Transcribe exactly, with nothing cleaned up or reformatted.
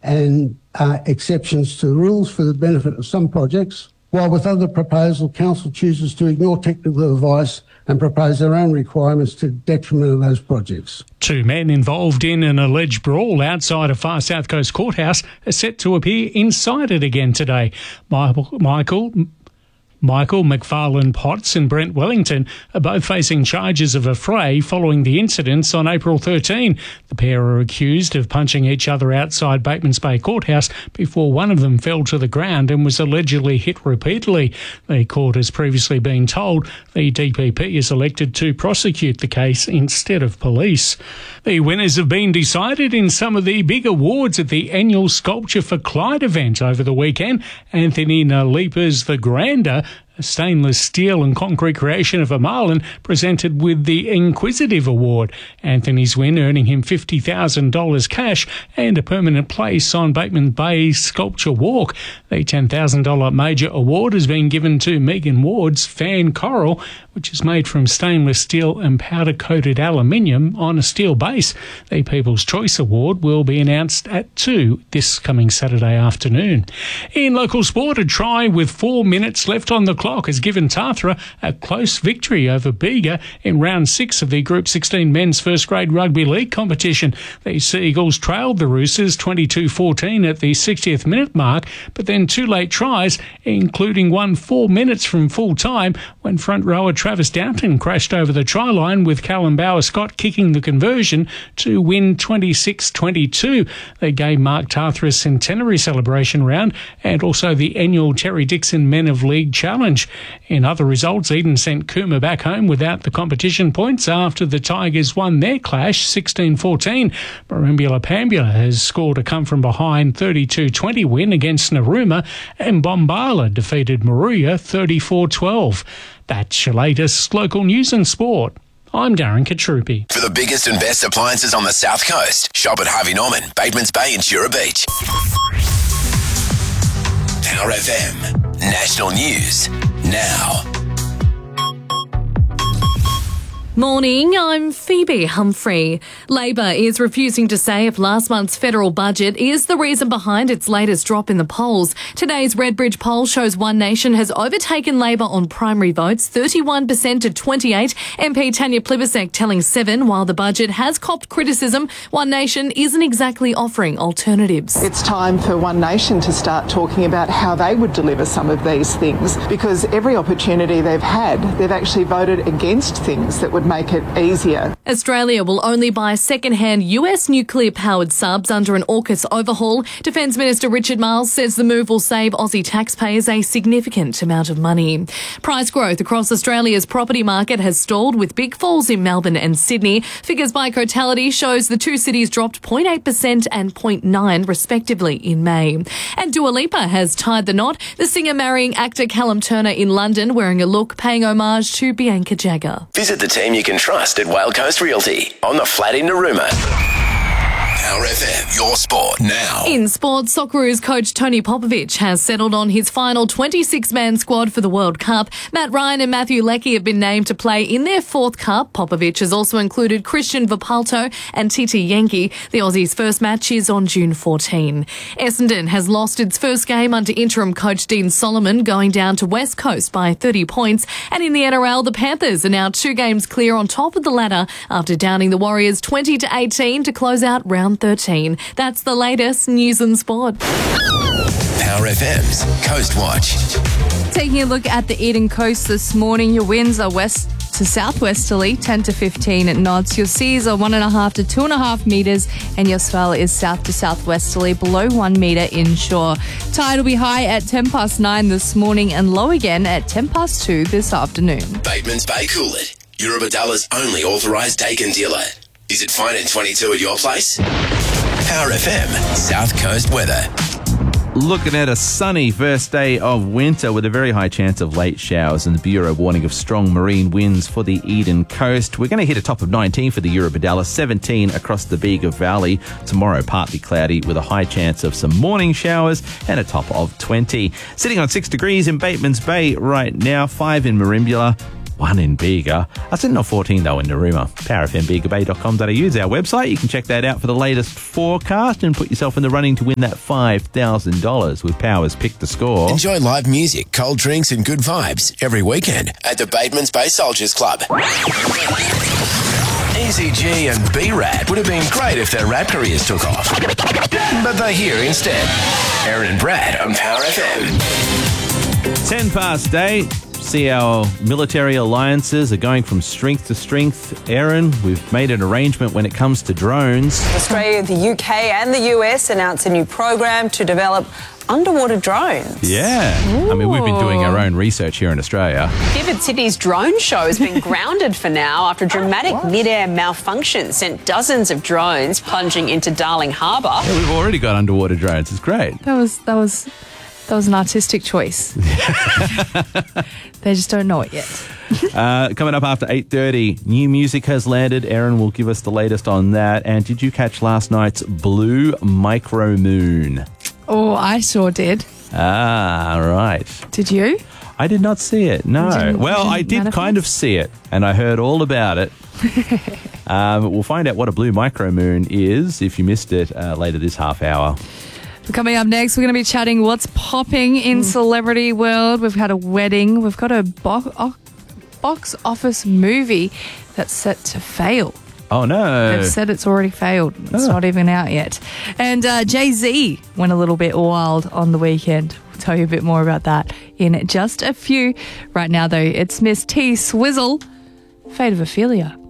and uh, exceptions to the rules for the benefit of some projects, while with other proposals, Council chooses to ignore technical advice and propose their own requirements to the detriment of those projects. Two men involved in an alleged brawl outside of Far South Coast Courthouse are set to appear inside it again today. Michael... Michael Michael McFarlane Potts and Brent Wellington are both facing charges of a fray following the incidents on April thirteenth. The pair are accused of punching each other outside Batemans Bay Courthouse before one of them fell to the ground and was allegedly hit repeatedly. The court has previously been told the D P P is elected to prosecute the case instead of police. The winners have been decided in some of the big awards at the annual Sculpture for Clyde event over the weekend. Anthony Nalipa's The Grander, a stainless steel and concrete creation of a marlin, presented with the Inquisitive Award. Anthony's win earning him fifty thousand dollars cash and a permanent place on Bateman Bay Sculpture Walk. The ten thousand dollars major award has been given to Megan Ward's Fan Coral, which is made from stainless steel and powder-coated aluminium on a steel base. The People's Choice Award will be announced at two this coming Saturday afternoon. In local sport, a try with four minutes left on the clock has given Tathra a close victory over Bega in round six of the Group sixteen men's first grade rugby league competition. The Seagulls trailed the Roosters twenty-two fourteen at the sixtieth minute mark, but then two late tries, including one four minutes from full time when front rower Travis Downton crashed over the try line, with Callum Bauer-Scott kicking the conversion to win twenty-six twenty-two. The game marked Tathra's centenary celebration round and also the annual Terry Dixon Men of League Challenge. In other results, Eden sent Cooma back home without the competition points after the Tigers won their clash sixteen fourteen. Marimbula Pambula has scored a come-from-behind thirty-two twenty win against Narooma, and Bombala defeated Maruya thirty-four twelve. That's your latest local news and sport. I'm Darren Katrupi. For the biggest and best appliances on the South Coast, shop at Harvey Norman, Batemans Bay and Tura Beach. Power F M. National News now. Morning, I'm Phoebe Humphrey. Labor is refusing to say if last month's federal budget is the reason behind its latest drop in the polls. Today's Redbridge poll shows One Nation has overtaken Labor on primary votes, thirty-one percent to twenty-eight. M P Tanya Plibersek telling Seven, while the budget has copped criticism, One Nation isn't exactly offering alternatives. It's time for One Nation to start talking about how they would deliver some of these things, because every opportunity they've had, they've actually voted against things that would make it easier. Australia will only buy second-hand U S nuclear-powered subs under an AUKUS overhaul. Defence Minister Richard Marles says the move will save Aussie taxpayers a significant amount of money. Price growth across Australia's property market has stalled, with big falls in Melbourne and Sydney. Figures by Cotality shows the two cities dropped zero point eight percent and zero point nine percent respectively in May. And Dua Lipa has tied the knot, the singer marrying actor Callum Turner in London, wearing a look paying homage to Bianca Jagger. Visit the team you can trust at Whale Coast Realty on the flat in Narooma. Power F M, your sport now. In sports, Socceroos coach Tony Popovic has settled on his final twenty-six man squad for the World Cup. Matt Ryan and Matthew Leckie have been named to play in their fourth cup. Popovic has also included Christian Vipalto and Titi Yankee. The Aussies' first match is on June fourteenth. Essendon has lost its first game under interim coach Dean Solomon, going down to West Coast by thirty points. And in the N R L, the Panthers are now two games clear on top of the ladder after downing the Warriors twenty to eighteen to close out round thirteen. That's the latest news and sport. Power F M's Coast Watch. Taking a look at the Eden Coast this morning, your winds are west to southwesterly, ten to fifteen knots. Your seas are one and a half to two and a half metres, and your swell is south to southwesterly, below one metre inshore. Tide will be high at ten past nine this morning and low again at ten past two this afternoon. Batemans Bay Coolid, Eurobadalla's only authorised Dakin dealer. Is it fine in twenty-two at your place? Power F M South Coast weather. Looking at a sunny first day of winter with a very high chance of late showers and the Bureau warning of strong marine winds for the Eden Coast. We're going to hit a top of nineteen for the Eurobadalla, seventeen across the Bega Valley. Tomorrow, partly cloudy with a high chance of some morning showers and a top of twenty. Sitting on six degrees in Batemans Bay right now, five in Marimbula, one in Bega. I said not fourteen though in Narooma. power f m bega bay dot com dot a u is our website. You can check that out for the latest forecast and put yourself in the running to win that five thousand dollars with Powers Pick the Score. Enjoy live music, cold drinks and good vibes every weekend at the Bateman's Bay Soldiers Club. Easy G and B-Rad would have been great if their rap careers took off. But they're here instead. Aaron and Brad on Power F M. ten past eight. See, our military alliances are going from strength to strength. Aaron, we've made an arrangement when it comes to drones. Australia, the U K and the U S announced a new program to develop underwater drones. Yeah. I mean, we've been doing our own research here in Australia. Vivid Sydney's drone show has been grounded for now after dramatic mid-air malfunction sent dozens of drones plunging into Darling Harbour. Yeah, we've already got underwater drones. It's great. That was that was that was an artistic choice. They just don't know it yet. uh, coming up after eight thirty, new music has landed. Aaron will give us the latest on that. And did you catch last night's Blue Micro Moon? Oh, I sure did. Ah, right. Did you? I did not see it, no. Didn't- Well, I didn't did manifest? kind of see it, and I heard all about it. um, we'll find out what a blue micro moon is if you missed it uh, later this half hour. Coming up next, we're going to be chatting what's popping in celebrity world. We've had a wedding. We've got a bo- o- box office movie that's set to fail. Oh, no. They've said it's already failed. It's Oh. not even out yet. And uh, Jay-Z went a little bit wild on the weekend. We'll tell you a bit more about that in just a few. Right now, though, it's Miss T Swizzle, Fate of Ophelia.